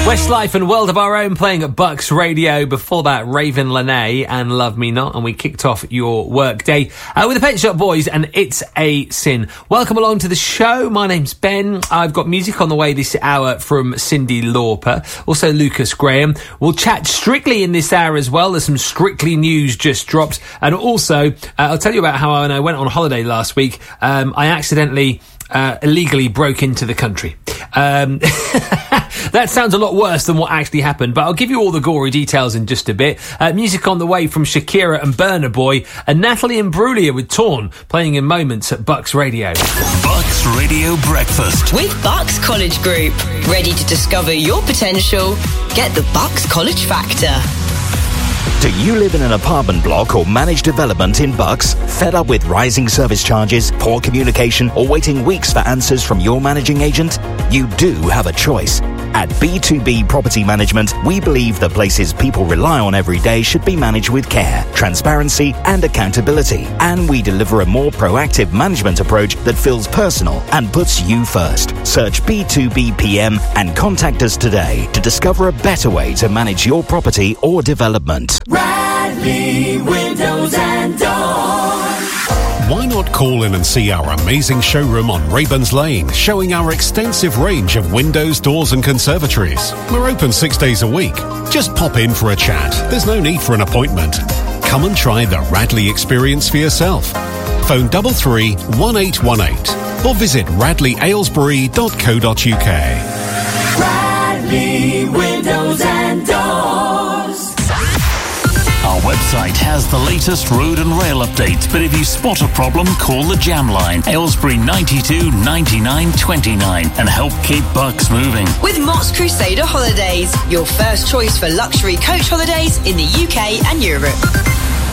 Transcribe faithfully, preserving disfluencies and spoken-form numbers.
Westlife and World of Our Own playing at Bucks Radio. Before that, Raven Lene and Love Me Not. And we kicked off your work day uh, with the Pet Shop Boys and It's a Sin. Welcome along to the show. My name's Ben. I've got music on the way this hour from Cyndi Lauper. Also Lucas Graham. We'll chat Strictly in this hour as well. There's some Strictly news just dropped. And also, uh, I'll tell you about how when I went on holiday last week, um, I accidentally... Uh, illegally broke into the country. Um, that sounds a lot worse than what actually happened, but I'll give you all the gory details in just a bit. Uh, music on the way from Shakira and Burna Boy, and Natalie Imbruglia with Torn playing in moments at Bucks Radio. Bucks Radio Breakfast with Bucks College Group. Ready to discover your potential? Get the Bucks College Factor. Do you live in an apartment block or managed development in Bucks? Fed up with rising service charges, poor communication, or waiting weeks for answers from your managing agent? You do have a choice. At B two B Property Management, we believe the places people rely on every day should be managed with care, transparency, and accountability. And we deliver a more proactive management approach that feels personal and puts you first. Search B two B P M and contact us today to discover a better way to manage your property or development. Radley Windows and Doors. Why not call in and see our amazing showroom on Rayburn's Lane, showing our extensive range of windows, doors and conservatories. We're open six days a week. Just pop in for a chat. There's no need for an appointment. Come and try the Radley experience for yourself. Phone double three one eight one eight or visit radley aylesbury dot co dot uk. Radley Windows and Doors. Our website has the latest road and rail updates, but if you spot a problem, call the Jam Line, Aylesbury ninety-two ninety-nine twenty-nine, and help keep Bucks moving. With Mott's Crusader Holidays, your first choice for luxury coach holidays in the U K and Europe.